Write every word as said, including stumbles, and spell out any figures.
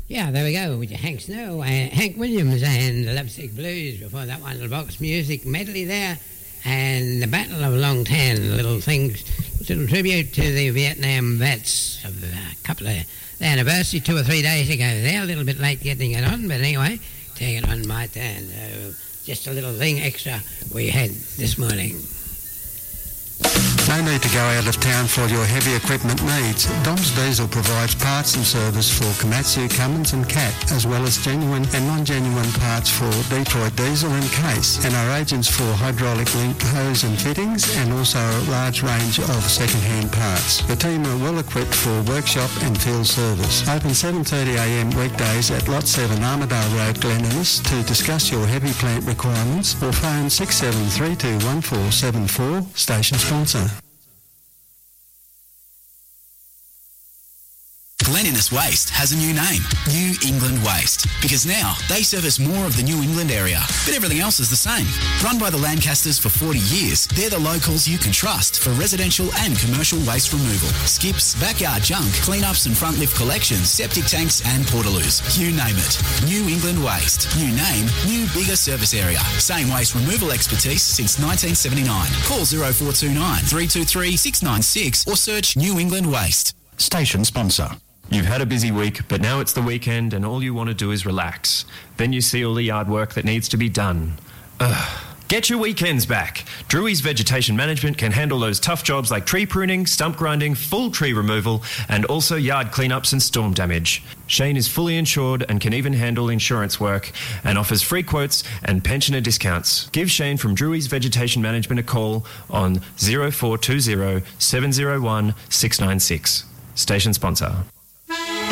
Yeah, there we go with your Hank Snow, uh, Hank Williams and the Lovesick Blues. Before that one, the Box Music medley there, and the Battle of Long Tan, little things, little tribute to the Vietnam vets of a couple of the anniversary two or three days ago. They're a little bit late getting it on, but anyway, taking it on my turn. Uh, just a little thing extra we had this morning. No need to go out of town for your heavy equipment needs. Dom's Diesel provides parts and service for Komatsu, Cummins and Cat, as well as genuine and non-genuine parts for Detroit Diesel and Case, and are agents for hydraulic link hose and fittings, and also a large range of second-hand parts. The team are well equipped for workshop and field service. Open seven thirty a m weekdays at Lot seven Armidale Road, Glen Innes, to discuss your heavy plant requirements, or phone six seven three two one four seven four, station sponsor. Glen Innes Waste has a new name, New England Waste, because now they service more of the New England area, but everything else is the same. Run by the Lancasters for forty years, they're the locals you can trust for residential and commercial waste removal. Skips, backyard junk, cleanups and front lift collections, septic tanks and portaloos. You name it. New England Waste. New name, new bigger service area. Same waste removal expertise since nineteen seventy-nine. Call oh four two nine, three two three, six nine six or search New England Waste. Station sponsor. You've had a busy week, but now it's the weekend and all you want to do is relax. Then you see all the yard work that needs to be done. Ugh. Get your weekends back. Drewry's Vegetation Management can handle those tough jobs like tree pruning, stump grinding, full tree removal, and also yard cleanups and storm damage. Shane is fully insured and can even handle insurance work and offers free quotes and pensioner discounts. Give Shane from Drewry's Vegetation Management a call on oh four two oh, seven oh one, six nine six. Station sponsor.